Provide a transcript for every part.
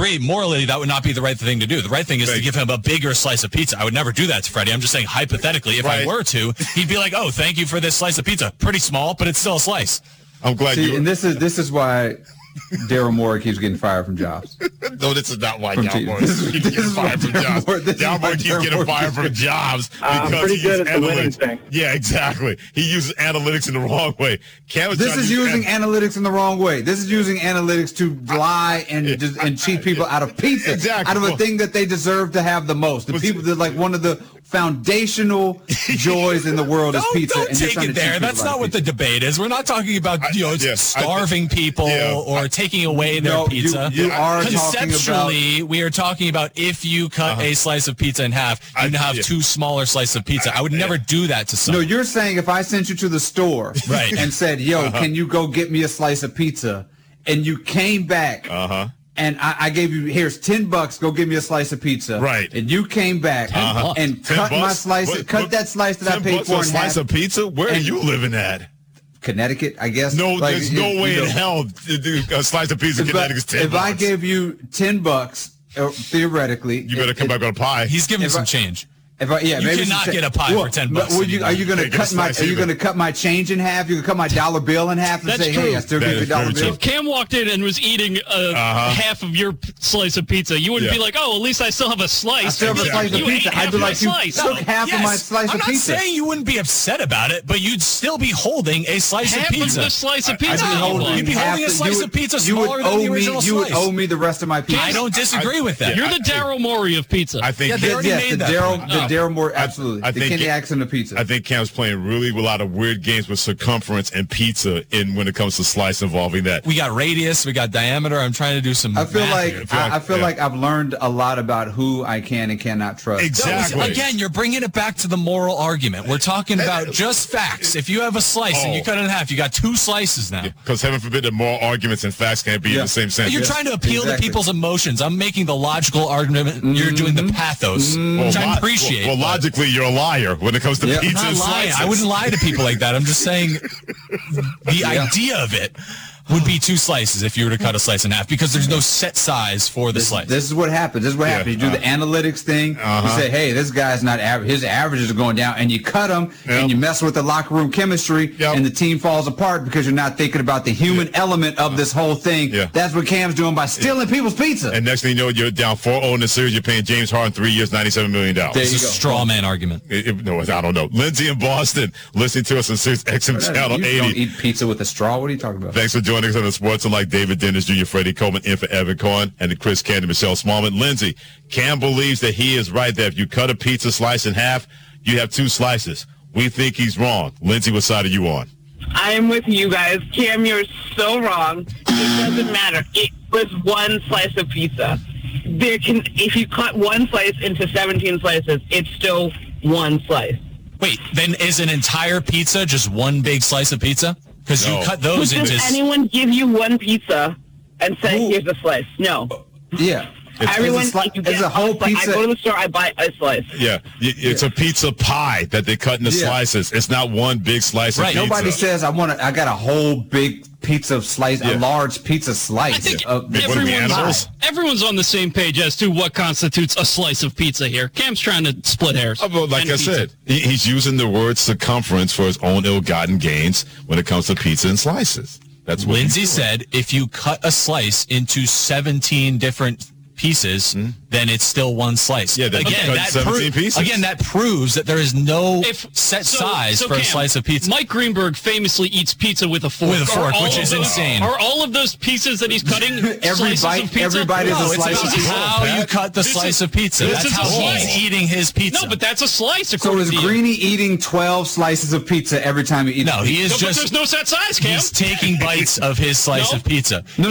agree. Morally, that would not be the right thing to do. The right thing is to give him a bigger slice of pizza. I would never do that to Freddie. I'm just saying, hypothetically, if I were to, he'd be like, oh, thank you for this slice of pizza. Pretty small, but it's still a slice. I'm glad you. And this is why Daryl Morey keeps getting fired from jobs. No, this is not why Daryl Morey keeps getting fired from jobs. Daryl Morey keeps getting fired from jobs because pretty he good uses at the winning analytics. thing. Yeah, exactly. He uses analytics in the wrong way. This is using analytics in the wrong way. This is using analytics to lie and cheat people out of pizza, Exactly. out of a thing that they deserve to have the most. The people that like one of the foundational joys in the world is pizza. Don't take it there. That's not what the debate is. We're not talking about starving people or taking away their pizza. You are conceptually, we are talking about if you cut a slice of pizza in half, you can have two smaller slices of pizza. I would never do that to someone. No, you're saying if I sent you to the store and said, yo, can you go get me a slice of pizza? And you came back and I gave you, here's $10, go give me a slice of pizza. Right. And you came back and cut my slice, cut that slice that I paid for in half. $10 a slice of pizza? Where are you living at? Connecticut, I guess. No, there's no way in hell to do a slice of pizza in Connecticut is $10. If I gave you $10, theoretically, you better come back on a pie. He's giving some change. You cannot get a pie for $10. Are you going to cut my? Are you going to cut my change in half? You going to cut my dollar bill in half and That's say, true. "Hey, I still give you a dollar bill." If Cam walked in and was eating half of your slice of pizza, you wouldn't be like, "Oh, at least I still have a slice." I still have a slice of pizza. I'd be like, "You took half of my slice of pizza." I'm not saying you wouldn't be upset about it, but you'd still be holding a slice of pizza. Half of the slice of pizza. You'd be holding a slice of pizza smaller than the original slice. You would owe me the rest of my pizza. I don't disagree with that. You're the Daryl Morey of pizza. I think they already made that. The Daryl Morey, absolutely. I The think Kenny Axon of pizza. I think Cam's playing really a lot of weird games with circumference and pizza when it comes to slice involving that. We got radius, we got diameter. I'm trying to do some. I feel math. like I've learned a lot about who I can and cannot trust. Exactly. Again, you're bringing it back to the moral argument. We're talking about just facts. If you have a slice and you cut it in half, you got two slices now. Because heaven forbid that moral arguments and facts can't be in the same sentence. You're trying to appeal to people's emotions. I'm making the logical argument. You're doing the pathos, which I appreciate. Well, logically, you're a liar when it comes to pizza and slices. I wouldn't lie to people like that. I'm just saying the idea of it would be two slices if you were to cut a slice in half because there's no set size for the slice. This is what happens. You do the analytics thing. You say, hey, this guy's not average. His averages are going down. And you cut him and you mess with the locker room chemistry and the team falls apart because you're not thinking about the human element of this whole thing. That's what Cam's doing by stealing people's pizza. And next thing you know, you're down 4-0 in the series. You're paying James Harden 3 years, $97 million. It's a straw man argument. No, I don't know. Lindsay in Boston, listening to us on 6XM Channel 80. You don't eat pizza with a straw. What are you talking about? Thanks for joining us on the Sports like David Dennis Jr., Freddie Coleman, in for Evan Cohen, and Chris Candy, Michelle Smallman. Lindsay, Cam believes that he is right, that if you cut a pizza slice in half, you have two slices. We think he's wrong. Lindsay, what side are you on? I'm with you guys. Cam, you're so wrong. It doesn't matter. It was one slice of pizza. If you cut one slice into 17 slices, it's still one slice. Wait, then is an entire pizza just one big slice of pizza? Because you cut those into... Does anyone give you one pizza and say, here's a slice? No. Yeah. It's a whole pizza. I go to the store, I buy a slice. Yeah. It's a pizza pie that they cut into slices. It's not one big slice of pizza. Nobody says, I got a whole big pizza slice, a large pizza slice. I think everyone's on the same page as to what constitutes a slice of pizza here. Cam's trying to split hairs. Like I said, he's using the word circumference for his own ill-gotten gains when it comes to pizza and slices. That's what Lindsay said. If you cut a slice into 17 different pieces, then it's still one slice. Yeah, that proves that there is no set size for a slice of pizza. Mike Greenberg famously eats pizza with a fork. Which is insane. Are all of those pieces that he's cutting slices of pizza? Every bite is a slice of pizza. How you cut the slice of pizza. That's how he's eating his pizza. No, but that's a slice. So is Greeny eating 12 slices of pizza every time he eats? No, he is but there's no set size, Cam. He's taking bites of his slice of pizza. No.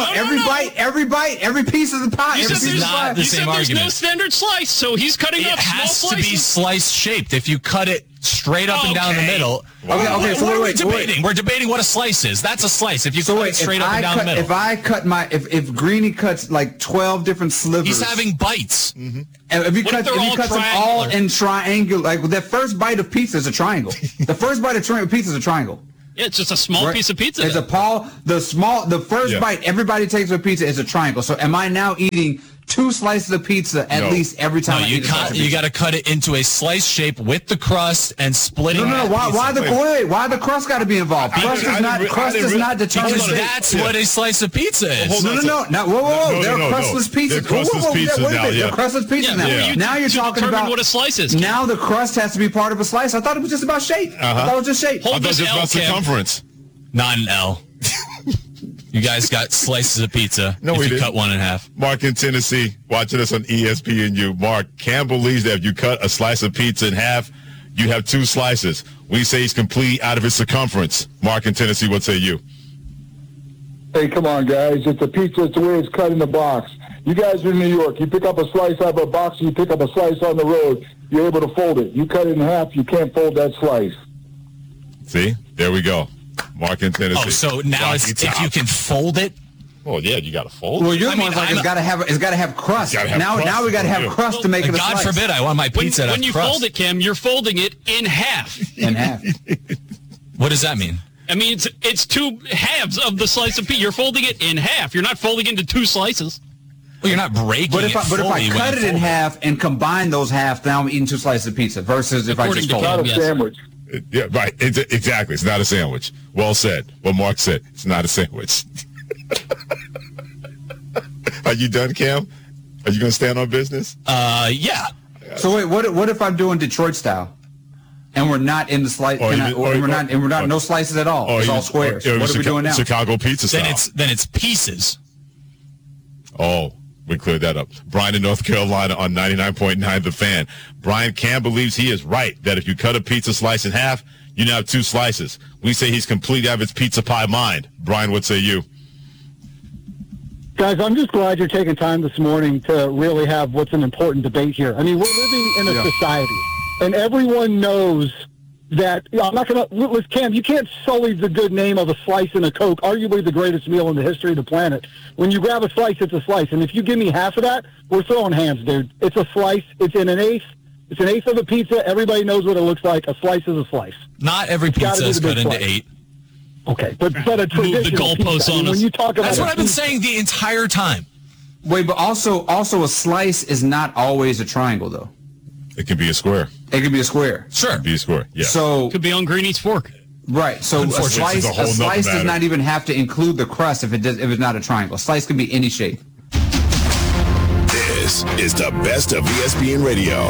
Every bite, every piece of the pie. You said there's no standard slice, so he's cutting up small slices. It has to be slice-shaped. If you cut it straight up and down the middle. Okay, so what are we debating? We're debating what a slice is. That's a slice. If you cut it straight up and down the middle. If I cut if Greeny cuts like 12 different slivers. He's having bites. And if he cuts them all in triangle, like that first bite of pizza is a triangle. The first bite of pizza is a triangle. Yeah, it's just a small piece of pizza. It's the first bite everybody takes of pizza is a triangle. So am I now eating 2 slices of pizza at least every time I eat a slice of pizza? You got to cut it into a slice shape with the crust and splitting. No. Why the crust got to be involved? Crust does not determine. Because that's what a slice of pizza is. No. Whoa. They're crustless pizzas. They're crustless pizzas now. They're crustless pizzas now. Now you're talking about what a slice is. Now the crust has to be part of a slice. I thought it was just about shape. I thought it was just shape. I thought it was about circumference. Not an L. You guys got slices of pizza if you cut one in half. Mark in Tennessee, watching us on ESPNU. Mark, Cam believes that if you cut a slice of pizza in half, you have 2 slices. We say he's complete out of his circumference. Mark in Tennessee, what say you? Hey, come on, guys. It's a pizza. It's the way it's cut in the box. You guys are in New York. You pick up a slice out of a box, and you pick up a slice on the road. You're able to fold it. You cut it in half, you can't fold that slice. See? There we go. Mark in Tennessee. Oh, so now if you can fold it? Well, yeah, you got to fold it. Well, your one's like it's got to have crust. Now we got to have crust to make it a slice. God forbid I want my pizza to have When you crust. fold it, Cam, you're folding it in half. In half. What does that mean? I mean, it's 2 halves of the slice of pizza. You're folding it in half. You're not folding it into 2 slices. Well, you're not breaking but if I cut it in half and combine those halves, now I'm eating 2 slices of pizza versus if I just fold it. Not a sandwich. Yeah, right. Exactly. It's not a sandwich. Well said. Well, Mark said it's not a sandwich. Are you done, Cam? Are you going to stand on business? Yeah. So wait, what if I'm doing Detroit style, and we're not in the slice, we're not no slices at all? It's all squares. What are we doing now? Chicago pizza style. Then it's pieces. Oh, we cleared that up. Brian in North Carolina on 99.9 The Fan. Brian, Cam believes he is right that if you cut a pizza slice in half, you now have 2 slices. We say he's complete out of his pizza pie mind. Brian, what say you? Guys, I'm just glad you're taking time this morning to really have what's an important debate here. I mean, we're living in a society, and everyone knows that I'm not going to, with Cam, you can't sully the good name of a slice and a Coke, arguably the greatest meal in the history of the planet. When you grab a slice, it's a slice. And if you give me half of that, we're throwing hands, dude. It's a slice. It's in an eighth. It's an eighth of a pizza. Everybody knows what it looks like. A slice is a slice. Not every pizza is cut into 8. Okay, but a traditional Move the goalposts pizza, on us. When you talk about That's what I've been saying the entire time. Wait, but also a slice is not always a triangle, though. It can be a square. It can be a square. Sure. It can be a square, yeah. So Could be on Greenie's fork. right. So a slice does not even have to include the crust if it's not a triangle. A slice can be any shape. This is the best of ESPN Radio.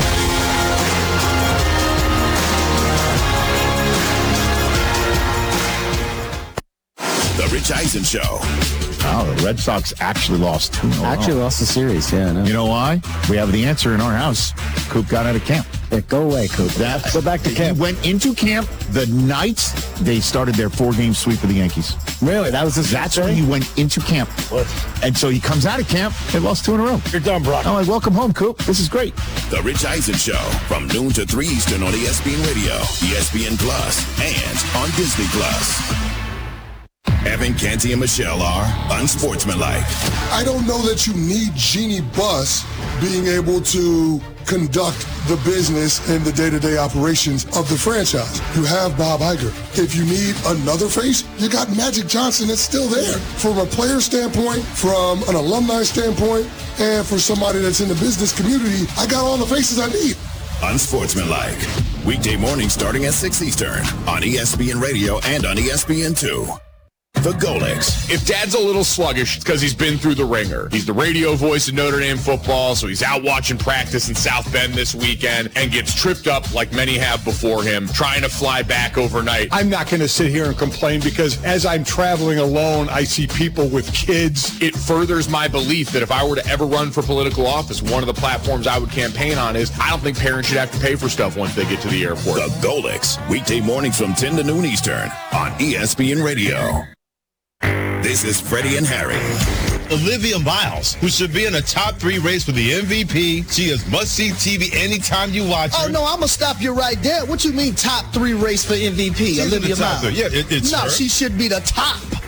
The Rich Eisen Show. Oh, the Red Sox actually lost 2-0. Actually lost the series, yeah. I know. You know why? We have the answer in our house. Coop got out of camp. Yeah, go away, Coop. Go back to camp. He went into camp the night they started their 4-game sweep of the Yankees. Really? That's when he went into camp. What? And so he comes out of camp, they lost 2 in a row. You're done, Brock. I'm like, welcome home, Coop. This is great. The Rich Eisen Show from noon to 3 Eastern on ESPN Radio, ESPN Plus, and on Disney Plus. Evan, Canty, and Michelle are unsportsmanlike. I don't know that you need Jeannie Buss being able to conduct the business and the day-to-day operations of the franchise. You have Bob Iger. If you need another face, you got Magic Johnson that's still there. From a player standpoint, from an alumni standpoint, and for somebody that's in the business community, I got all the faces I need. Unsportsmanlike. Weekday morning starting at 6 Eastern on ESPN Radio and on ESPN2. The Golics. If Dad's a little sluggish, it's because he's been through the ringer. He's the radio voice of Notre Dame football, so he's out watching practice in South Bend this weekend and gets tripped up like many have before him, trying to fly back overnight. I'm not going to sit here and complain because as I'm traveling alone, I see people with kids. It furthers my belief that if I were to ever run for political office, one of the platforms I would campaign on is I don't think parents should have to pay for stuff once they get to the airport. The Golics. Weekday mornings from 10 to noon Eastern on ESPN Radio. This is Freddie and Harry. Olivia Miles, who should be in a top 3 race for the MVP. She is must-see TV anytime you watch her. Oh, no, I'm going to stop you right there. What you mean top 3 race for MVP, Olivia Miles? Yeah, it's no, her. she should be the top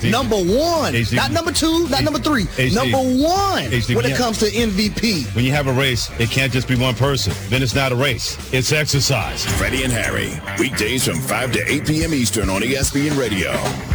Number one. HD. Not number two, not number three. HD. Number one HD. when it comes to MVP. When you have a race, it can't just be one person. Then it's not a race. It's exercise. Freddie and Harry, weekdays from 5 to 8 p.m. Eastern on ESPN Radio.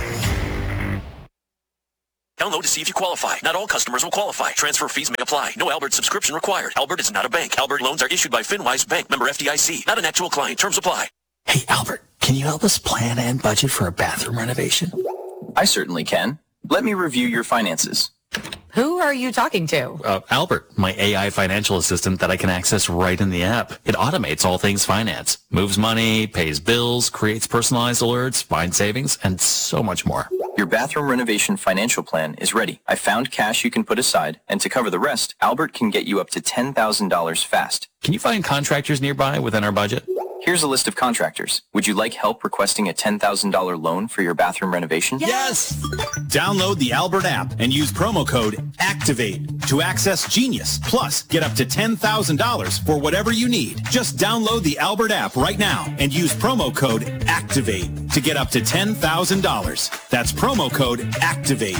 Download to see if you qualify. Not all customers will qualify. Transfer fees may apply. No Albert subscription required. Albert is not a bank. Albert loans are issued by FinWise Bank, member FDIC. Not an actual client. Terms apply. Hey, Albert, can you help us plan and budget for a bathroom renovation? I certainly can. Let me review your finances. Who are you talking to? Albert, my AI financial assistant that I can access right in the app. It automates all things finance, moves money, pays bills, creates personalized alerts, finds savings, and so much more. Your bathroom renovation financial plan is ready. I found cash you can put aside, and to cover the rest, Albert can get you up to $10,000 fast. Can you find contractors nearby within our budget? Here's a list of contractors. Would you like help requesting a $10,000 loan for your bathroom renovation? Yes! Download the Albert app and use promo code ACTIVATE to access Genius. Plus, get up to $10,000 for whatever you need. Just download the Albert app right now and use promo code ACTIVATE to get up to $10,000. That's promo code ACTIVATE.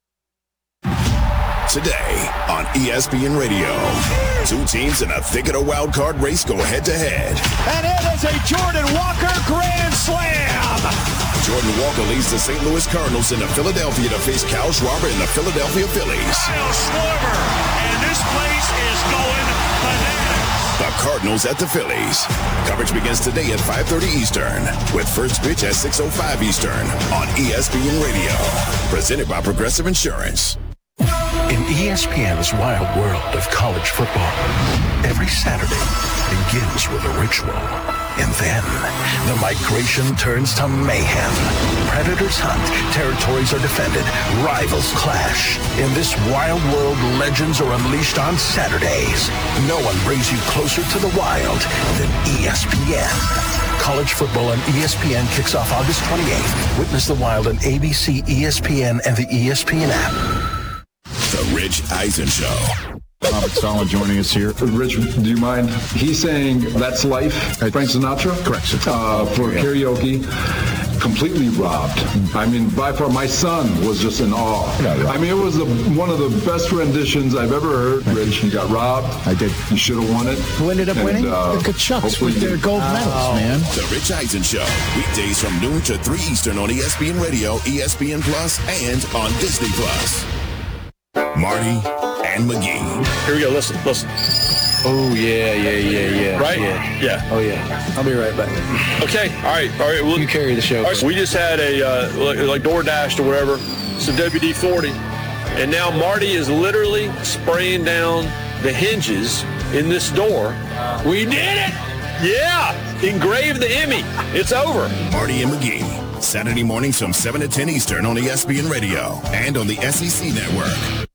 Today on ESPN Radio, two teams in a thicket of wild card race go head-to-head. And it is a Jordan Walker grand slam. Jordan Walker leads the St. Louis Cardinals into Philadelphia to face Kyle Schwarber and the Philadelphia Phillies. Kyle Schwarber, and this place is going bananas. The Cardinals at the Phillies. Coverage begins today at 5:30 Eastern, with first pitch at 6:05 Eastern on ESPN Radio. Presented by Progressive Insurance. In ESPN's wild world of college football, every Saturday begins with a ritual. And then the migration turns to mayhem. Predators hunt, territories are defended, rivals clash. In this wild world, legends are unleashed on Saturdays. No one brings you closer to the wild than ESPN. College football on ESPN kicks off August 28th. Witness the wild on ABC, ESPN, and the ESPN app. The Rich Eisen Show. Robert Sala joining us here. Rich, do you mind? He's saying that's life. Frank Sinatra? Correct. For karaoke. Completely robbed. I mean, by far, my son was just in awe. I mean, it was one of the best renditions I've ever heard. Rich, you got robbed. I did. You should have won it. Who ended up winning? The Kachucks with their gold medals, man. The Rich Eisen Show. Weekdays from noon to 3 Eastern on ESPN Radio, ESPN Plus, and on Disney Plus. Marty and McGee. Here we go. Listen. Oh, yeah. Right? Yeah. Oh, yeah. I'll be right back. Okay. All right. Well, you carry the show. All right, we just had a, like DoorDash or whatever, some WD-40. And now Marty is literally spraying down the hinges in this door. We did it! Yeah! Engraved the Emmy. It's over. Marty and McGee. Saturday mornings from 7 to 10 Eastern on ESPN Radio and on the SEC Network.